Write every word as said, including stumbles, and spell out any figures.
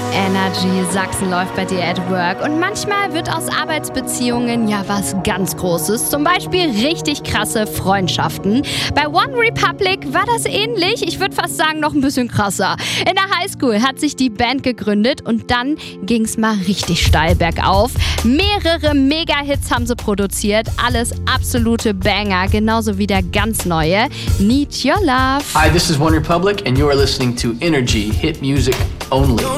Energy Sachsen läuft bei dir at work und manchmal wird aus Arbeitsbeziehungen ja was ganz Großes, zum Beispiel richtig krasse Freundschaften. Bei One Republic war das ähnlich, ich würde fast sagen noch ein bisschen krasser. In der Highschool hat sich die Band gegründet und dann ging's mal richtig steil bergauf. Mehrere Mega-Hits haben sie produziert, alles absolute Banger, genauso wie der ganz neue Need Your Love. Hi, this is One Republic and you are listening to Energy Hit Music Only.